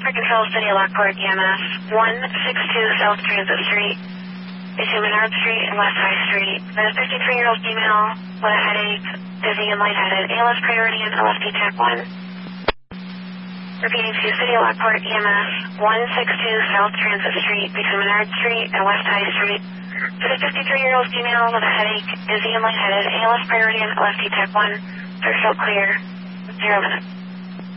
For control, City of Lockport, EMS 162 South Transit Street, between Menard Street and West High Street. The 53-year-old female with a headache, dizzy and lightheaded, ALS priority and LFT Tech 1. Repeating to City of Lockport, EMS 162 South Transit Street, between Menard Street and West High Street. For the 53-year-old female with a headache, dizzy and lightheaded, ALS priority and LFT Tech 1. Third field clear. 0 minutes.